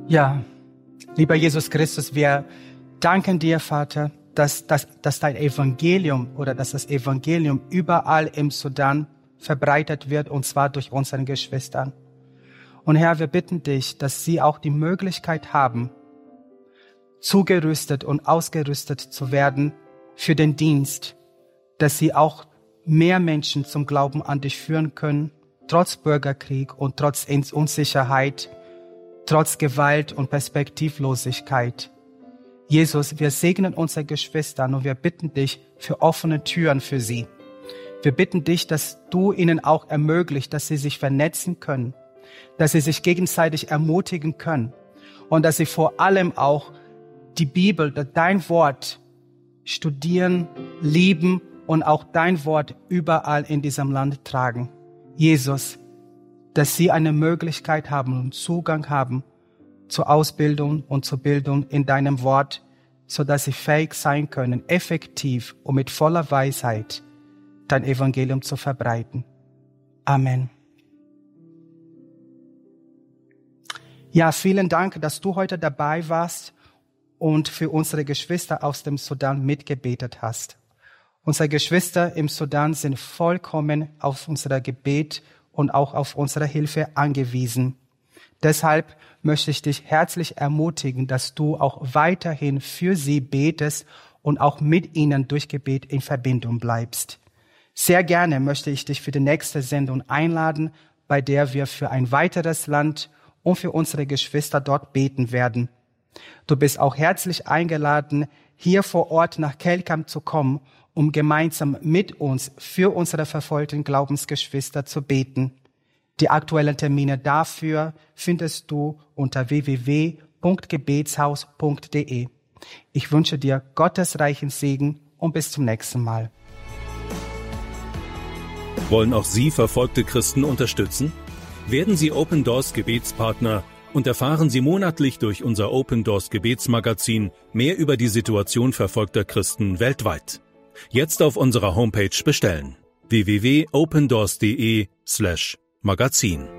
Ja, lieber Jesus Christus, wir danken dir, Vater, dass dein Evangelium oder dass das Evangelium überall im Sudan verbreitet wird, und zwar durch unsere Geschwister. Und Herr, wir bitten dich, dass sie auch die Möglichkeit haben, zugerüstet und ausgerüstet zu werden für den Dienst, dass sie auch mehr Menschen zum Glauben an dich führen können, trotz Bürgerkrieg und trotz Unsicherheit, trotz Gewalt und Perspektivlosigkeit. Jesus, wir segnen unsere Geschwister und wir bitten dich für offene Türen für sie. Wir bitten dich, dass du ihnen auch ermöglicht, dass sie sich vernetzen können, dass sie sich gegenseitig ermutigen können und dass sie vor allem auch die Bibel, dein Wort studieren, lieben und auch dein Wort überall in diesem Land tragen. Jesus, dass sie eine Möglichkeit haben und Zugang haben zur Ausbildung und zur Bildung in deinem Wort, sodass sie fähig sein können, effektiv und mit voller Weisheit dein Evangelium zu verbreiten. Amen. Ja, vielen Dank, dass du heute dabei warst und für unsere Geschwister aus dem Sudan mitgebetet hast. Unsere Geschwister im Sudan sind vollkommen auf unser Gebet und auch auf unsere Hilfe angewiesen. Deshalb möchte ich dich herzlich ermutigen, dass du auch weiterhin für sie betest und auch mit ihnen durch Gebet in Verbindung bleibst. Sehr gerne möchte ich dich für die nächste Sendung einladen, bei der wir für ein weiteres Land und für unsere Geschwister dort beten werden. Du bist auch herzlich eingeladen, hier vor Ort nach Kelkam zu kommen, um gemeinsam mit uns für unsere verfolgten Glaubensgeschwister zu beten. Die aktuellen Termine dafür findest du unter www.gebetshaus.de. Ich wünsche dir Gottes reichen Segen und bis zum nächsten Mal. Wollen auch Sie verfolgte Christen unterstützen? Werden Sie Open Doors Gebetspartner und erfahren Sie monatlich durch unser Open Doors Gebetsmagazin mehr über die Situation verfolgter Christen weltweit. Jetzt auf unserer Homepage bestellen: www.opendoors.de/magazin.